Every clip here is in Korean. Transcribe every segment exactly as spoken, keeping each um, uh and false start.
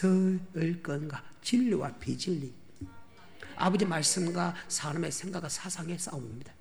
을 건가? 진리와 비진리, 아버지 말씀과 사람의 생각과 사상의 싸움입니다.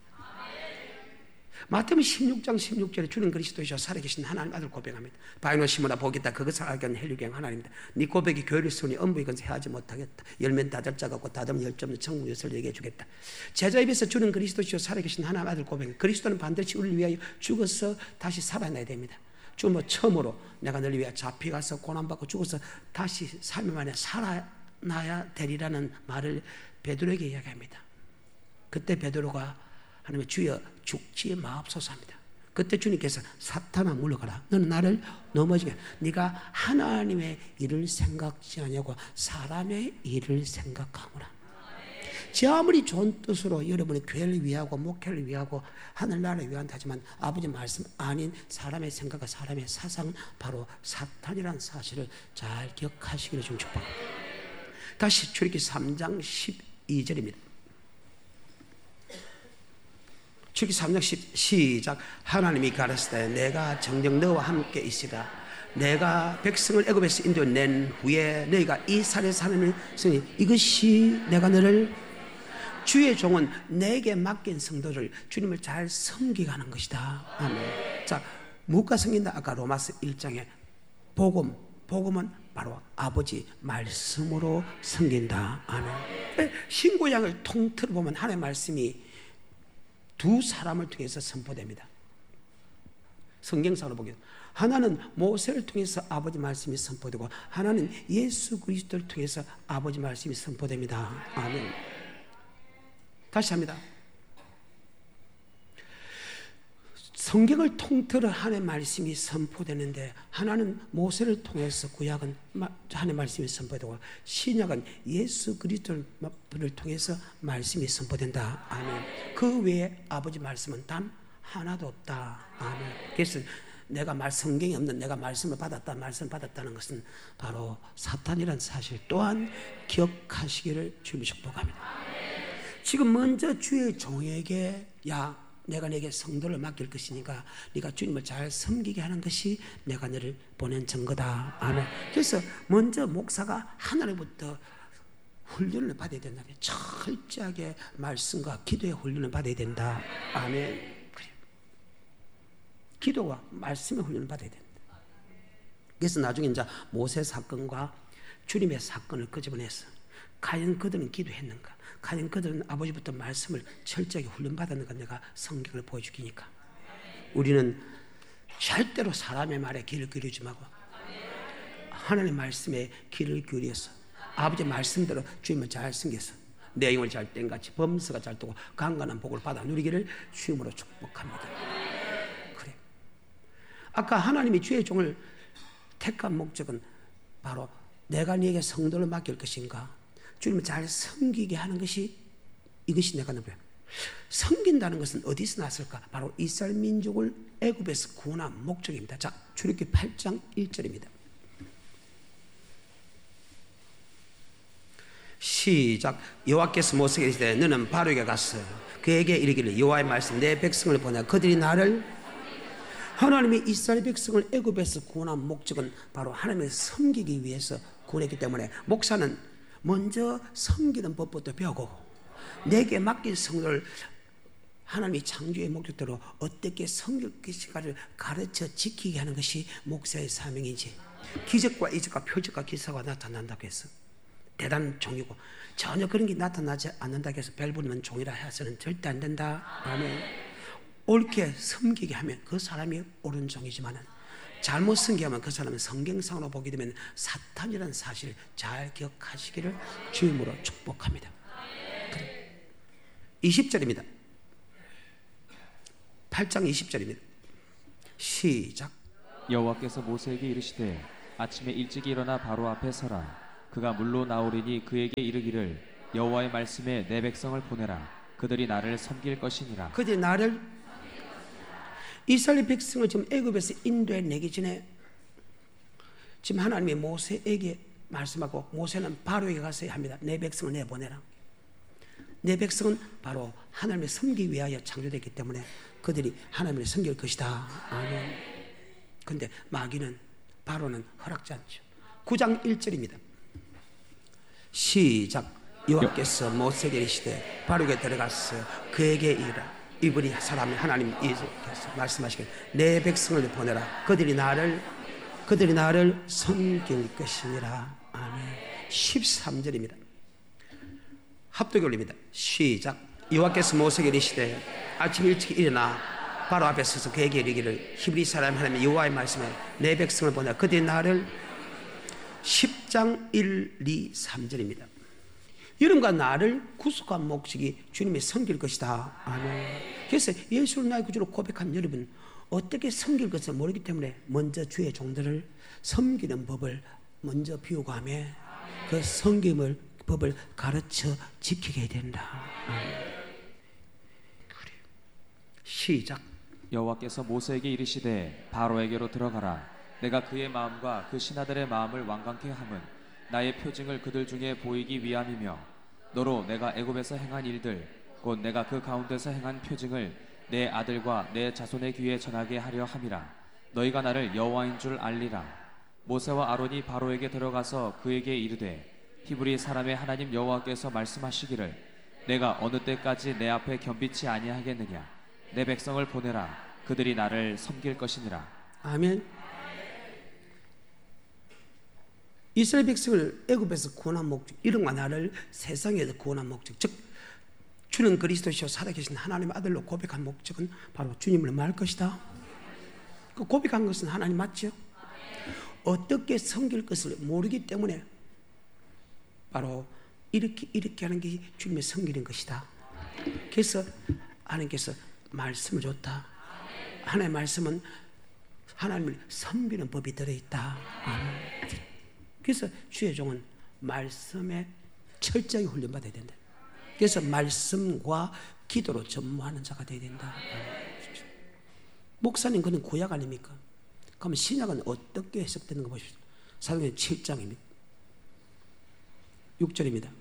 마태복음 십육 장 십육 절에 주는 그리스도이시여 살아계신 하나님 아들 고백합니다. 바위노 심으라 보겠다. 그것을 알게 하는 헬류경 하나님입니다. 네 고백이 교회를 세우니 엄부의 건설 해하지 못하겠다. 열면 다들 자가 없고 다듬은 열정 없는 청문회를 얘기해 주겠다. 제자 입에서 주는 그리스도이시여 살아계신 하나님 아들 고백. 그리스도는 반드시 우리를 위하여 죽어서 다시 살아나야 됩니다. 주뭐 처음으로 내가 너를 위해 잡혀가서 고난받고 죽어서 다시 삶 안에 살아나야 되리라는 말을 베드로에게 이야기합니다. 그때 베드로가 하나님의 주여 죽지 마옵소서 합니다. 그때 주님께서 사탄아 물러가라. 너는 나를 넘어지게. 네가 하나님의 일을 생각지 않냐고 사람의 일을 생각하구나. 제 아무리 좋은 뜻으로 여러분이 교회를 위하고 목회를 위하고 하늘나라를 위한다 하지만 아버지 말씀 아닌 사람의 생각과 사람의 사상, 바로 사탄이라는 사실을 잘 기억하시기를 좀 축복합니다. 다시 출애굽기 삼 장 십이 절입니다. 출애굽기 삼 장 십 시작. 하나님이 가라사대 내가 정녕 너와 함께 있으라. 내가 백성을 애굽에서 인도해 낸 후에 너희가 이 산에 사는 성이 이것이 내가 너를 주의 종은 내게 맡긴 성도를 주님을 잘 섬기게 하는 것이다. 아멘. 자, 무엇과 섬긴다? 아까 로마서 일 장에 복음, 복음은 바로 아버지 말씀으로 섬긴다. 아멘. 신구약을 통틀어 보면 하나님의 말씀이 두 사람을 통해서 선포됩니다. 성경상으로 보기에 하나는 모세를 통해서 아버지 말씀이 선포되고 하나는 예수 그리스도를 통해서 아버지 말씀이 선포됩니다. 아멘. 다시 합니다. 성경을 통틀어 하나님의 말씀이 선포되는데 하나는 모세를 통해서 구약은 하나님의 말씀이 선포되고 신약은 예수 그리스도를 통해서 말씀이 선포된다. 아멘. 그 외에 아버지 말씀은 단 하나도 없다. 아멘. 그래서 내가 말 성경이 없는 내가 말씀을 받았다 말씀을 받았다는 것은 바로 사탄이라는 사실 또한 기억하시기를 주님이 축복합니다. 지금 먼저 주의 종에게 야 내가 내게 성도를 맡길 것이니까 네가 주님을 잘 섬기게 하는 것이 내가 너를 보낸 증거다. 아멘. 그래서 먼저 목사가 하나님부터 훈련을 받아야 된다. 철저하게 말씀과 기도의 훈련을 받아야 된다. 아멘. 그래. 기도와 말씀의 훈련을 받아야 된다. 그래서 나중에 이제 모세 사건과 주님의 사건을 끄집어내서 과연 그들은 기도했는가? 과연 그들은 아버지부터 말씀을 철저하게 훈련받았는가? 내가 성경을 보여주기니까 우리는 절대로 사람의 말에 귀를 기울이지 말고 하나님의 말씀에 귀를 기울여서 아버지 말씀대로 주님을 잘 섬겨서 내용을 잘 땡같이 범서가 잘 뜨고 강건한 복을 받아 누리기를 주님으로 축복합니다. 그래. 아까 하나님이 주의 종을 택한 목적은 바로 내가 네게 성도를 맡길 것인가? 주님을 잘 섬기게 하는 것이 이것이 내가 너무 섬긴다는 것은 어디서 났을까? 바로 이스라엘 민족을 애굽에서 구원한 목적입니다. 자, 출애굽기 팔 장 일 절입니다. 시작. 여호와께서 모세에게 이르시되 너는 바로에게 가서 그에게 이르기를 여호와의 말씀 내 백성을 보내 그들이 나를 하나님이 이스라엘 백성을 애굽에서 구원한 목적은 바로 하나님을 섬기기 위해서 구원했기 때문에 목사는 먼저 섬기는 법부터 배우고 내게 맡긴 성도를 하나님이 창조의 목적대로 어떻게 섬길 것인가를 가르쳐 지키게 하는 것이 목사의 사명이지 기적과 이적과 표적과 기사가 나타난다고 해서 대단한 종이고 전혀 그런 게 나타나지 않는다고 해서 별 부리면 종이라 해서는 절대 안 된다. 아멘. 옳게 섬기게 하면 그 사람이 옳은 종이지만은 잘못 섬기면 그 사람은 성경상으로 보게 되면 사탄이라는 사실을 잘 기억하시기를 주님으로 축복합니다. 그래. 이십 절입니다. 팔 장 이십 절입니다. 시작. 여호와께서 모세에게 이르시되 아침에 일찍 일어나 바로 앞에 서라. 그가 물로 나오리니 그에게 이르기를 여호와의 말씀에 내 백성을 보내라. 그들이 나를 섬길 것이니라. 그들이 나를 이스라엘 백성을 지금 애굽에서 인도해 내기 전에 지금 하나님이 모세에게 말씀하고 모세는 바로에게 가서 합니다. 내 백성을 내보내라. 내 백성은 바로 하나님을 섬기기 위하여 창조됐기 때문에 그들이 하나님을 섬길 것이다. 아멘. 그런데 마귀는 바로는 허락지 않죠. 구 장 일 절입니다. 시작. 여호와께서 모세에게 이르시되 바로에게 들어가서 그에게 이르라. 이분이 사람이 하나님 예수께서 말씀하시길 내 백성을 보내라. 그들이 나를 그들이 나를 섬길 것이니라. 아멘. 십삼 절입니다. 합독이 올립니다. 시작. 여호와께서 모세에게 이르시되 아침 일찍 일어나 바로 앞에 서서 그에게 이르기를 히브리 사람 하나님 여호와의 말씀에 내 백성을 보내라. 그들이 나를 십 장 일, 이, 삼 절입니다. 여러분과 나를 구속한 목적이 주님의 섬길 것이다. 아멘. 그래서 예수를 나의 구주로 고백한 여러분, 어떻게 섬길 것을 모르기 때문에 먼저 주의 종들을 섬기는 법을 먼저 비우고하며 그 섬김을 법을 가르쳐 지키게 된다. 아멘. 그래. 시작. 여호와께서 모세에게 이르시되 바로에게로 들어가라. 내가 그의 마음과 그 신하들의 마음을 완강케 함은 나의 표징을 그들 중에 보이기 위함이며 너로 내가 애굽에서 행한 일들 곧 내가 그 가운데서 행한 표징을 내 아들과 내 자손의 귀에 전하게 하려 함이라. 너희가 나를 여호와인 줄 알리라. 모세와 아론이 바로에게 들어가서 그에게 이르되 히브리 사람의 하나님 여호와께서 말씀하시기를 내가 어느 때까지 내 앞에 겸비치 아니하겠느냐. 내 백성을 보내라. 그들이 나를 섬길 것이니라. 아멘. 이스라엘 백성을 애굽에서 구원한 목적, 이름과 나를 세상에서 구원한 목적, 즉 주는 그리스도시요 살아계신 하나님의 아들로 고백한 목적은 바로 주님을 말할 것이다. 그 고백한 것은 하나님 맞죠? 어떻게 섬길 것을 모르기 때문에 바로 이렇게 이렇게 하는 게 주님의 섬기는 것이다. 그래서 하나님께서 말씀을 줬다. 하나님의 말씀은 하나님을 섬기는 법이 들어있다. 아멘. 그래서 주의 종은 말씀에 철저히 훈련받아야 된다. 그래서 말씀과 기도로 전무하는 자가 되어야 된다. 목사님 그는 구약 아닙니까? 그러면 신약은 어떻게 해석되는 거 보십시오. 사도행전 칠 장입니다. 육 절입니다.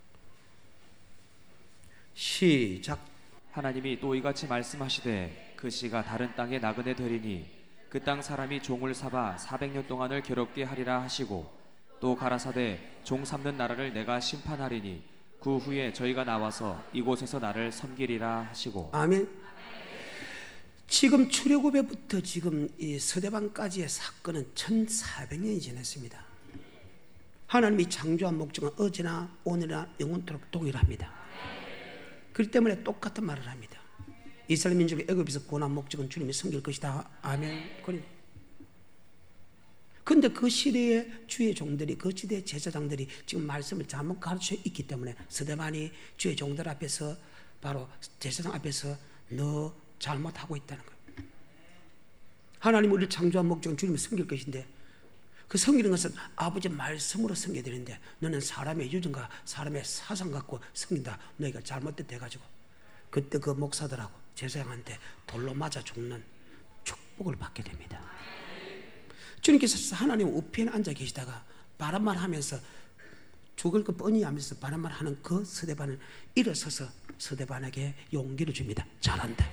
시작. 하나님이 또 이같이 말씀하시되 그 씨가 다른 땅에 나그네 되리니 그 땅 사람이 종을 삼아 사백 년 동안을 괴롭게 하리라 하시고 또 가라사대 종 삼는 나라를 내가 심판하리니 그 후에 저희가 나와서 이곳에서 나를 섬기리라 하시고. 아멘. 지금 출애굽에부터 지금 이 서대반까지의 사건은 천사백 년이 지났습니다. 하나님이 창조한 목적은 어제나 오늘이나 영원토록 동일합니다. 그렇기 때문에 똑같은 말을 합니다. 이스라엘 민족의 애굽에서 구원한 목적은 주님이 섬길 것이다. 아멘. 그래. 근데 그 시대의 주의 종들이, 그 시대의 제사장들이 지금 말씀을 잘못 가르쳐 있기 때문에 스데반이 주의 종들 앞에서, 바로 제사장 앞에서 너 잘못하고 있다는 거예요. 하나님 우리를 창조한 목적은 주님을 섬길 것인데, 그 섬기는 것은 아버지 말씀으로 섬겨야 되는데 너는 사람의 유전과 사람의 사상 갖고 섬긴다. 너희가 잘못됐다 해가지고 그때 그 목사들하고 제사장한테 돌로 맞아 죽는 축복을 받게 됩니다. 주님께서 하나님 우편에 앉아 계시다가 바람만 하면서 죽을 것 뻔히 하면서 바람만 하는 그 스데반을 일어서서 스데반에게 용기를 줍니다. 잘한다.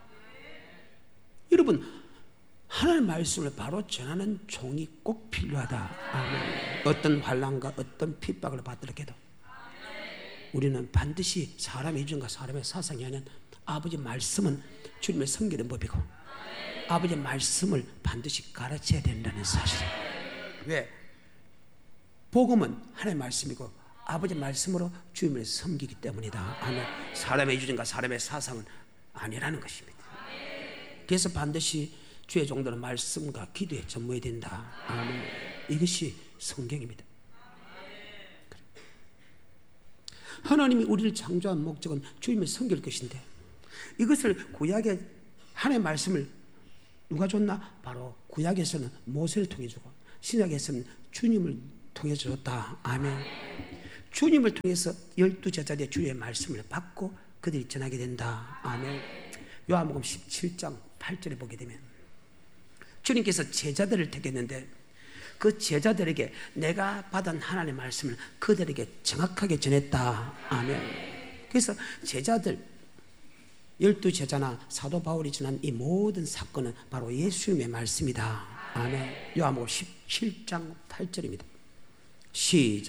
여러분, 하나님의 말씀을 바로 전하는 종이 꼭 필요하다. 아멘. 어떤 환난과 어떤 핍박을 받더라도 우리는 반드시 사람의 유전과 사람의 사상이 아닌 아버지 말씀은 주님의 섬기는 법이고 아버지의 말씀을 반드시 가르쳐야 된다는 사실이에요. 왜? 복음은 하나님의 말씀이고 아버지 말씀으로 주님을 섬기기 때문이다. 아멘. 사람의 유전과 사람의 사상은 아니라는 것입니다. 그래서 반드시 주의 종들은 말씀과 기도에 전무해야 된다. 아멘. 이것이 성경입니다. 하나님이 우리를 창조한 목적은 주님을 섬길 것인데 이것을 구약의 하나님의 말씀을 누가 줬나? 바로 구약에서는 모세를 통해 주고 신약에서는 주님을 통해 줬다. 아멘. 주님을 통해서 열두 제자들의 주의 말씀을 받고 그들이 전하게 된다. 아멘. 요한복음 십칠 장 팔 절에 보게 되면 주님께서 제자들을 택했는데 그 제자들에게 내가 받은 하나님의 말씀을 그들에게 정확하게 전했다. 아멘. 그래서 제자들 열두 제자나 사도 바울이 전한 이 모든 사건은 바로 예수님의 말씀이다. 아멘. 요한복음 십칠 장 팔 절입니다. 시작.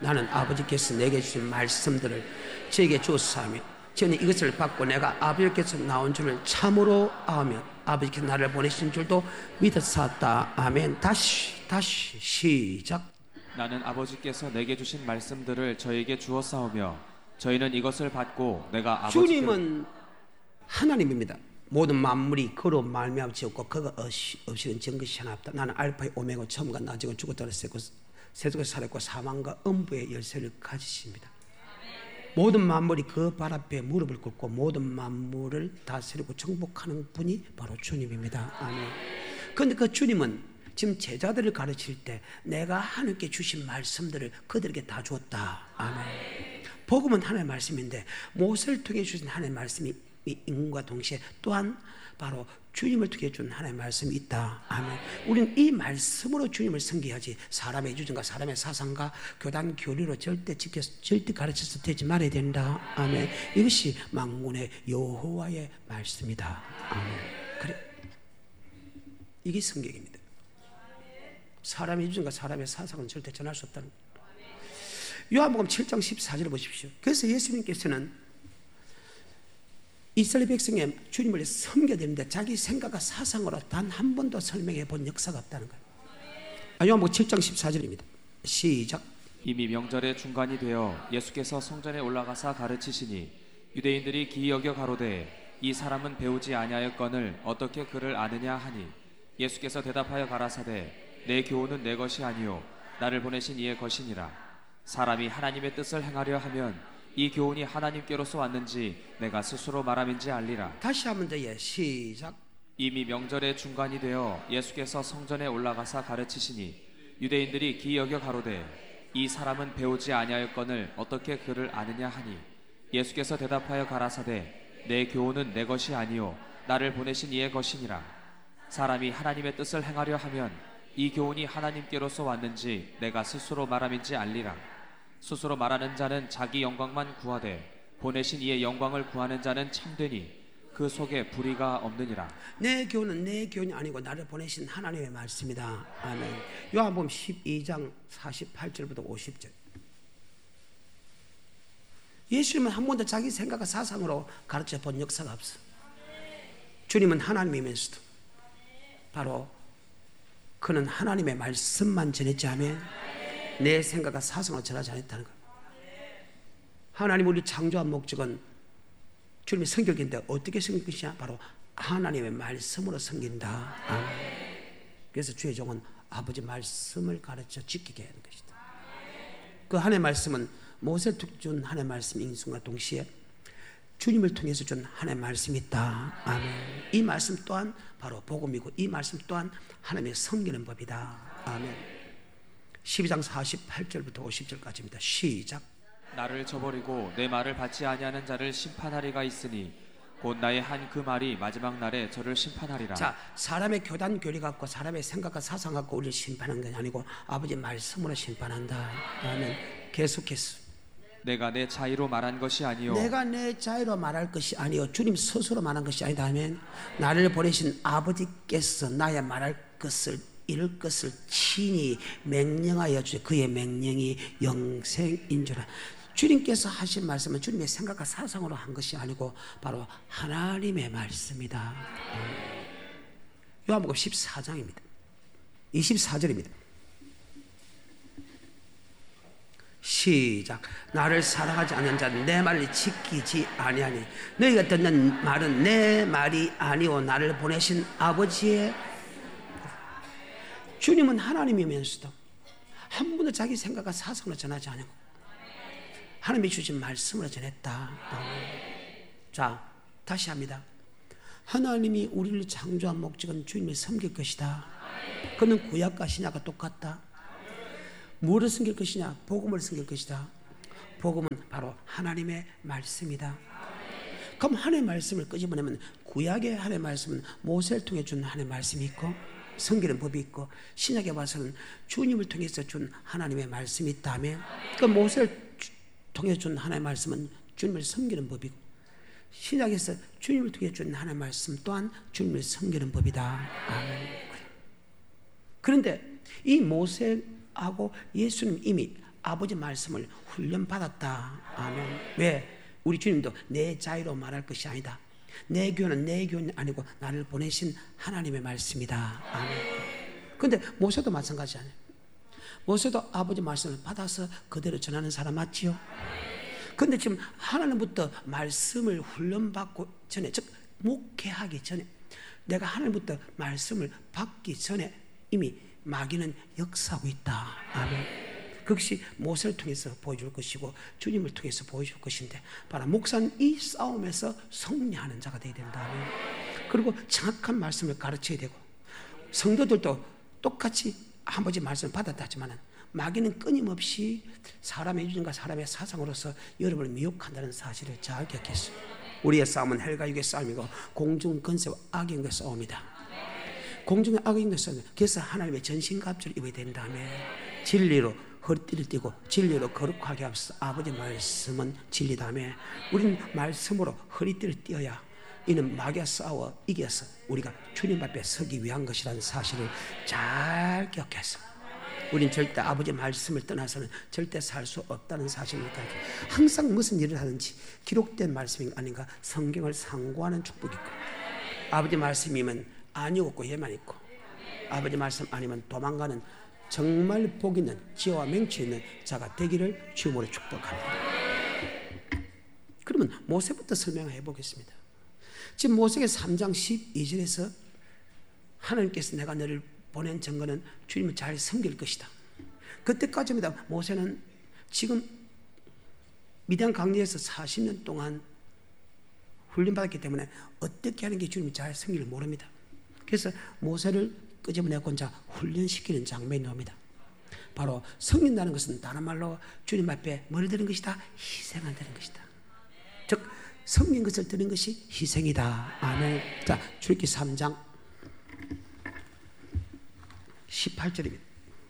나는 아버지께서 내게 주신 말씀들을 저에게 주었사오며 저는 이것을 받고 내가 아버지께서 나온 줄을 참으로 아오며 아버지께서 나를 보내신 줄도 믿었사옵다. 아멘. 다시 다시 시작. 나는 아버지께서 내게 주신 말씀들을 저에게 주었사오며 저희는 이것을 받고 내가 아버지께 주님은 하나님입니다. 모든 만물이 그로 말미암아 지었고 그가 없이는 전 것이 하나 없다. 나는 알파의 오메가 처음과 나중에 죽었다가 세속에 살았고 사망과 음부의 열쇠를 가지십니다. 모든 만물이 그 발 앞에 무릎을 꿇고 모든 만물을 다스리고 정복하는 분이 바로 주님입니다. 아멘. 그런데 그 주님은 지금 제자들을 가르칠 때 내가 하나님께 주신 말씀들을 그들에게 다 주었다. 아멘. 복음은 하나님의 말씀인데 모세를 통해 주신 하나님의 말씀이 인과 동시에 또한 바로 주님을 통해 준 하나님의 말씀이 있다. 아멘. 우리는 이 말씀으로 주님을 섬겨야지 사람의 유전과 사람의 사상과 교단 교리로 절대 지켜 절대 가르쳐서 되지 말아야 된다. 아멘. 이것이 만군의 여호와의 말씀이다. 아멘. 그래, 이게 성경입니다. 사람의 유전과 사람의 사상은 절대 전할 수 없다는 거예요. 요한복음 칠 장 십사 절을 보십시오. 그래서 예수님께서는 이스라엘 백성의 주님을 섬겨야 되는데 자기 생각과 사상으로 단 한 번도 설명해 본 역사가 없다는 거예요. 요한복음 칠 장 십사 절입니다. 시작. 이미 명절의 중간이 되어 예수께서 성전에 올라가사 가르치시니 유대인들이 기이 여겨 가로되 이 사람은 배우지 아니하였거늘 어떻게 그를 아느냐 하니 예수께서 대답하여 가라사대 내 교훈은 내 것이 아니요 나를 보내신 이의 것이니라. 사람이 하나님의 뜻을 행하려 하면 이 교훈이 하나님께로서 왔는지 내가 스스로 말함인지 알리라. 다시 한번 더 예, 시작. 이미 명절의 중간이 되어 예수께서 성전에 올라가사 가르치시니 유대인들이 기이 여겨 가로되 이 사람은 배우지 아니하였거늘 어떻게 그를 아느냐 하니 예수께서 대답하여 가라사대 내 교훈은 내 것이 아니요 나를 보내신 이의 것이니라. 사람이 하나님의 뜻을 행하려 하면 이 교훈이 하나님께로서 왔는지 내가 스스로 말함인지 알리라. 스스로 말하는 자는 자기 영광만 구하되 보내신 이의 영광을 구하는 자는 참되니 그 속에 불의가 없느니라. 내 교훈은 내 교훈이 아니고 나를 보내신 하나님의 말씀이다. 아멘. 요한복음 십이 장 사십팔 절부터 오십 절. 예수님은 한 번도 자기 생각과 사상으로 가르쳐 본 역사가 없어. 주님은 하나님이면서도 바로 그는 하나님의 말씀만 전했지 아멘. 내 생각과 사상을 전하지 않았다는 거예요. 하나님 우리 창조한 목적은 주님의 성격인데 어떻게 섬길 것이냐? 바로 하나님의 말씀으로 섬긴다. 아멘. 그래서 주의 종은 아버지 말씀을 가르쳐 지키게 하는 것이다. 그 하나님의 말씀은 모세를 준 하나님의 말씀 인순과 동시에 주님을 통해서 준 하나님의 말씀이 있다. 아멘. 이 말씀 또한 바로 복음이고 이 말씀 또한 하나님의 섬기는 법이다. 아멘. 십이 장 사십팔 절부터 오십 절까지입니다. 시작. 나를 저버리고 내 말을 받지 아니하는 자를 심판하리가 있으니 곧 나의 한 그 말이 마지막 날에 저를 심판하리라. 자, 사람의 교단 교리 갖고 사람의 생각과 사상 갖고 우리를 심판하는 게 아니고 아버지 말씀으로 심판한다. 아멘. 계속해서 내가 내 자의로 말한 것이 아니요 내가 내 자유로 말할 것이 아니요 주님 스스로 말한 것이 아니다. 아멘. 나를 보내신 아버지께서 나의 말할 것을 이럴 것을 친히 명령하여 주시. 그의 명령이 영생인 줄. 주님께서 하신 말씀은 주님의 생각과 사상으로 한 것이 아니고 바로 하나님의 말씀이다. 요한복음 십사 장입니다. 이십사 절입니다. 시작. 나를 사랑하지 않는 자는 내 말을 지키지 아니하니 너희가 듣는 말은 내 말이 아니오 나를 보내신 아버지의. 주님은 하나님이면서도 한 번도 자기 생각과 사상으로 전하지 않고 하나님이 주신 말씀으로 전했다. 자, 다시 합니다. 하나님이 우리를 창조한 목적은 주님을 섬길 것이다. 그는 구약과 신약과 똑같다. 무엇을 섬길 것이냐? 복음을 섬길 것이다. 복음은 바로 하나님의 말씀이다. 그럼 하나님의 말씀을 끄집어내면 구약의 하나님의 말씀은 모세를 통해 준 하나님의 말씀이 있고 섬기는 법이 있고 신약에 와서는 주님을 통해서 준 하나님의 말씀이 있다면 그 모세를 통해 준 하나님의 말씀은 주님을 섬기는 법이고 신약에서 주님을 통해 준 하나님의 말씀 또한 주님을 섬기는 법이다. 아멘. 그런데 이 모세하고 예수님 이미 아버지 말씀을 훈련받았다. 아멘. 왜? 우리 주님도 내 자유로 말할 것이 아니다. 내 교훈은 내 교훈이 아니고 나를 보내신 하나님의 말씀이다. 아멘. 근데 모세도 마찬가지 아니에요. 모세도 아버지 말씀을 받아서 그대로 전하는 사람 맞지요? 근데 지금 하나님부터 말씀을 훈련받고 전에, 즉 목회하기 전에, 내가 하나님부터 말씀을 받기 전에 이미 마귀는 역사하고 있다. 아멘. 그것이 모세를 통해서 보여줄 것이고 주님을 통해서 보여줄 것인데, 바로 목사는 이 싸움에서 승리하는 자가 되어야 된다. 아멘. 그리고 정확한 말씀을 가르쳐야 되고, 성도들도 똑같이 아버지 말씀을 받았다 하지만 마귀는 끊임없이 사람의 유전과 사람의 사상으로서 여러분을 미혹한다는 사실을 잘 기억했어요. 우리의 싸움은 헬과 육의 싸움이고 공중 권세와 악의 영의 싸움이다. 공중의 악의 영의 싸움. 그래서 하나님의 전신갑주를 입어야 된 다음에 진리로 허리띠를 띠고 진리로 거룩하게 하면서 아버지 말씀은 진리다며, 우리는 말씀으로 허리띠를 띄어야 이는 마귀와 싸워 이겨서 우리가 주님 앞에 서기 위한 것이라는 사실을 잘 기억해서 우린 절대 아버지 말씀을 떠나서는 절대 살 수 없다는 사실을 기억해. 항상 무슨 일을 하든지 기록된 말씀이 아닌가 성경을 상고하는 축복이 있고, 아버지 말씀이면 안이 없고 예만 있고, 아버지 말씀 아니면 도망가는 정말 복 있는 지혜와 맹치 있는 자가 되기를 주님으로 축복합니다. 그러면 모세부터 설명해 보겠습니다. 지금 모세기 삼 장 십이 절에서 하나님께서 내가 너를 보낸 증거는 주님을 잘 섬길 것이다. 그때까지입니다. 모세는 지금 미디안 강리에서 사십 년 동안 훈련받았기 때문에 어떻게 하는 게 주님을 잘 섬기를 모릅니다. 그래서 모세를 끄집어내고자 훈련시키는 장면이 나옵니다. 바로 섬긴다는 것은 다른 말로 주님 앞에 뭘 드리는 것이다? 희생한다는 것이다. 즉 섬긴 것을 드리는 것이 희생이다. 아멘. 자, 출애굽기 삼 장 십팔 절입니다.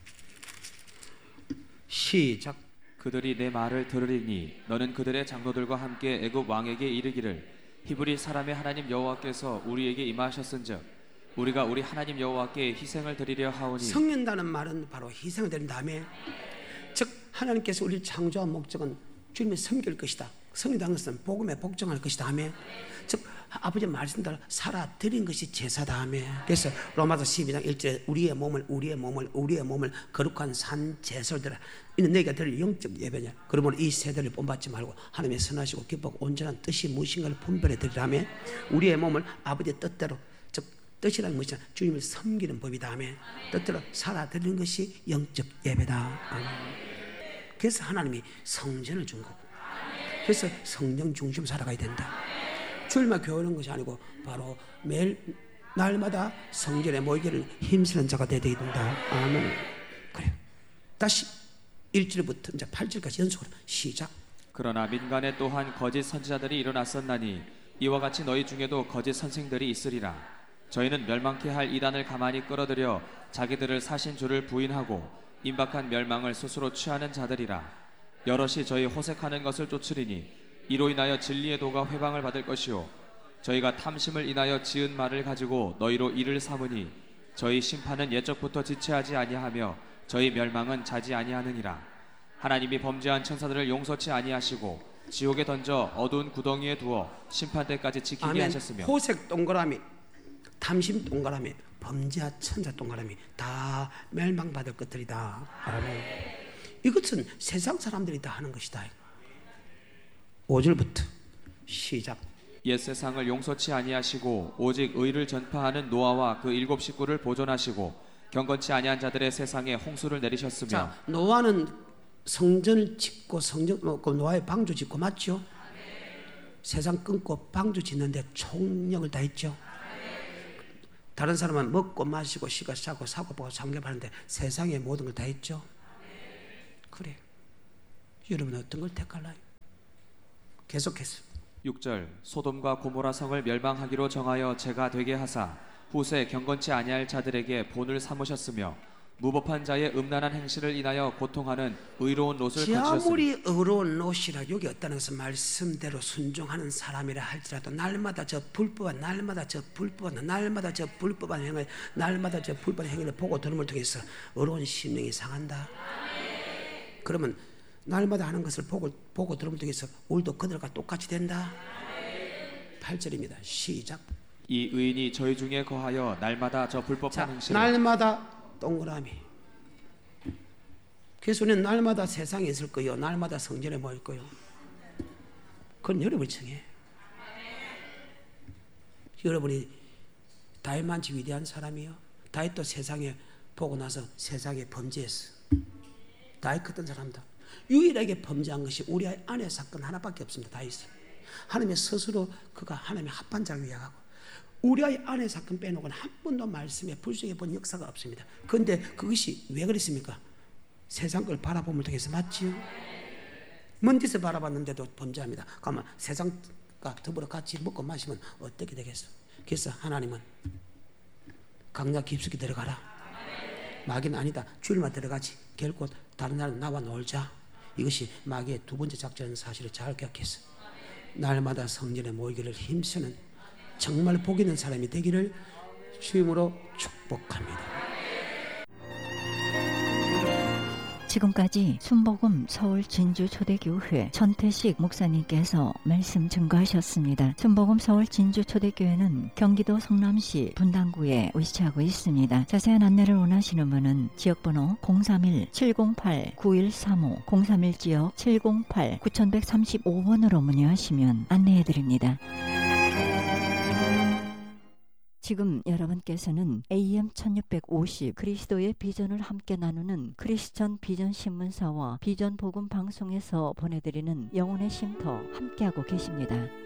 시작. 그들이 내 말을 들으리니 너는 그들의 장로들과 함께 애굽 왕에게 이르기를 히브리 사람의 하나님 여호와께서 우리에게 임하셨은즉 우리가 우리 하나님 여호와께 희생을 드리려 하오니. 섬긴다는 말은 바로 희생을 드린 다음에, 즉 하나님께서 우리를 창조한 목적은 주님을 섬길 것이다. 섬긴다는 것은 복음에 복종할 것이다 하며, 즉 아버지 말씀대로 살아 드린 것이 제사다 하며, 그래서 로마서 십이 장 일 절에 우리의 몸을 우리의 몸을 우리의 몸을 거룩한 산 제사를 이는 너희가 드릴 영적 예배냐. 그러므로 이 세대를 본받지 말고 하나님의 선하시고 기쁘고 온전한 뜻이 무엇인가를 분별해 드리라며, 우리의 몸을 아버지의 뜻대로, 즉 뜻이라는 것이 주님을 섬기는 법이다 하며, 뜻대로 살아 드리는 것이 영적 예배다. 아멘. 그래서 하나님이 성전을 준 거고, 그래서 성령 중심 살아가야 된다. 주일만 교회하는 것이 아니고 바로 매일 날마다 성전에 모이기를 힘쓰는 자가 되어야 된다. 아멘. 그래요. 다시 일 절부터 이제 팔 절까지 연속으로 시작. 그러나 민간에 또한 거짓 선지자들이 일어났었나니 이와 같이 너희 중에도 거짓 선생들이 있으리라. 저희는 멸망케 할 이단을 가만히 끌어들여 자기들을 사신 주를 부인하고 임박한 멸망을 스스로 취하는 자들이라. 여럿이 저희 호색하는 것을 쫓으리니 이로 인하여 진리의 도가 회방을 받을 것이요 저희가 탐심을 인하여 지은 말을 가지고 너희로 이를 삼으니 저희 심판은 옛적부터 지체하지 아니하며 저희 멸망은 자지 아니하느니라. 하나님이 범죄한 천사들을 용서치 아니하시고 지옥에 던져 어두운 구덩이에 두어 심판 때까지 지키게 아멘. 하셨으며. 호색 동그라미, 탐심 동그라미, 범죄한 천사 동그라미 다 멸망받을 것들이다. 아멘. 이것은 세상 사람들이 다 하는 것이다. 오 절부터 시작. 옛 세상을 용서치 아니하시고 오직 의를 전파하는 노아와 그 일곱 식구를 보존하시고 경건치 아니한 자들의 세상에 홍수를 내리셨으며. 자, 노아는 성전을 짓고 성전 그 노아의 방주 짓고 맞죠? 세상 끊고 방주 짓는데 총력을 다했죠. 다른 사람은 먹고 마시고 쉬고 자고 사고 보고 삼겹하는데 세상의 모든 걸 다했죠. 그래. 여러분 어떤 걸 택할까요? 계속해서 육 절. 소돔과 고모라 성을 멸망하기로 정하여 제가 되게 하사 후세 경건치 아니할 자들에게 본을 삼으셨으며 무법한 자의 음란한 행실을 인하여 고통하는 의로운 롯을 거주셨으며. 아무리 의로운 롯이라 여기 없다는 것은 말씀대로 순종하는 사람이라 할지라도 날마다 저 불법한 날마다 저 불법한 날마다 저 불법한 행을 날마다 저 불법한 행위를 보고 들음을 통해서 의로운 심령이 상한다. 그러면 날마다 하는 것을 보고, 보고 들으면 되겠어. 우리도 그들과 똑같이 된다. 팔 절입니다. 시작. 이 의인이 저희 중에 거하여 날마다 저 불법한 자, 행실을 날마다 동그라미. 그래서 우리는 날마다 세상에 있을 거요, 날마다 성전에 모일 거요. 그건 여러분이 정해. 여러분이 다윗만치 위대한 사람이요. 다윗도 세상에 보고 나서 세상에 범죄했어. 다윗 같은 사람다. 유일하게 범죄한 것이 우리 아내 사건 하나밖에 없습니다. 다윗은 하나님의 스스로 그가 하나님의 합한 자를 위하고 우리 아이 아내 사건 빼놓고는 한 번도 말씀에 불순해 본 역사가 없습니다. 그런데 그것이 왜 그랬습니까? 세상 걸 바라봄을 통해서 맞지요. 먼 데서 바라봤는데도 범죄합니다. 그러면 세상과 더불어 같이 먹고 마시면 어떻게 되겠어? 그래서 하나님은 강야 깊숙이 들어가라. 마귀는 아니다. 주일만 들어가지. 결코 다른 날은 나와 놀자. 이것이 마귀의 두 번째 작전인 사실을 잘 기억했어. 날마다 성전에 모이기를 힘쓰는 정말 복 있는 사람이 되기를 주임으로 축복합니다. 지금까지 순복음 서울 진주초대교회 전태식 목사님께서 말씀 증거하셨습니다. 순복음 서울 진주초대교회는 경기도 성남시 분당구에 위치하고 있습니다. 자세한 안내를 원하시는 분은 지역번호 공삼일 칠공팔 구일삼오 공삼일 지역 칠공팔 구일삼오 번으로 문의하시면 안내해드립니다. 지금 여러분께서는 에이엠 천육백오십 그리스도의 비전을 함께 나누는 크리스천 비전 신문사와 비전 복음 방송에서 보내드리는 영혼의 쉼터 함께하고 계십니다.